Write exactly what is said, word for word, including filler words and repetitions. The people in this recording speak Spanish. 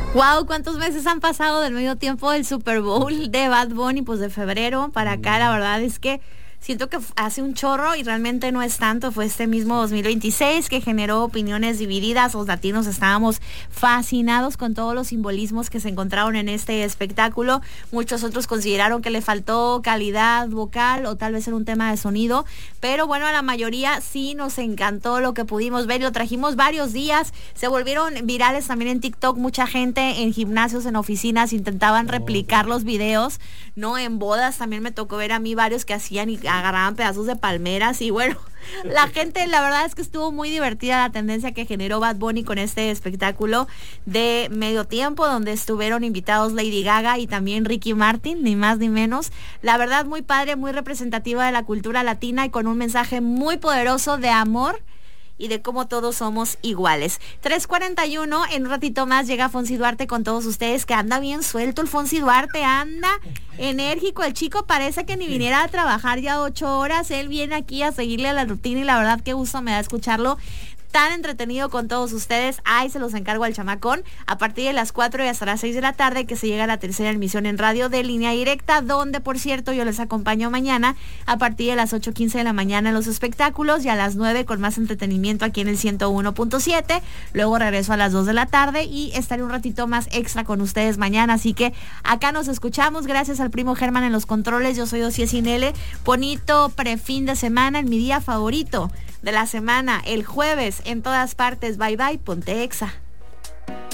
Wow, ¿cuántos meses han pasado del medio tiempo del Super Bowl de Bad Bunny? Pues de febrero para acá, la verdad es que siento que hace un chorro y realmente no es tanto. Fue este mismo dos mil veintiséis que generó opiniones divididas. Los latinos estábamos fascinados con todos los simbolismos que se encontraron en este espectáculo. Muchos otros consideraron que le faltó calidad vocal o tal vez en un tema de sonido, pero bueno, a la mayoría sí nos encantó lo que pudimos ver y lo trajimos varios días. Se volvieron virales también en TikTok. Mucha gente en gimnasios, en oficinas intentaban replicar los videos, no en bodas. También me tocó ver a mí varios que hacían y agarraban pedazos de palmeras y bueno, la gente, la verdad es que estuvo muy divertida la tendencia que generó Bad Bunny con este espectáculo de medio tiempo, donde estuvieron invitados Lady Gaga y también Ricky Martin, ni más ni menos. La verdad, muy padre, muy representativa de la cultura latina y con un mensaje muy poderoso de amor y de cómo todos somos iguales. tres cuarenta y uno, en un ratito más llega Fonsi Duarte con todos ustedes, que anda bien suelto el Fonsi Duarte, anda enérgico, el chico parece que ni viniera a trabajar ya ocho horas, él viene aquí a seguirle a la rutina y la verdad qué gusto me da escucharlo tan entretenido con todos ustedes. Ahí se los encargo al chamacón a partir de las cuatro y hasta las seis de la tarde, que se llega a la tercera emisión en radio de Línea Directa, donde por cierto yo les acompaño mañana a partir de las ocho quince de la mañana en los espectáculos y a las nueve con más entretenimiento aquí en el ciento uno punto siete. Luego regreso a las dos de la tarde y estaré un ratito más extra con ustedes mañana, así que acá nos escuchamos. Gracias al primo Germán en los controles. Yo soy Ociel Sinele. Bonito prefin de semana en mi día favorito de la semana, el jueves, en todas partes. Bye bye, ponte exa.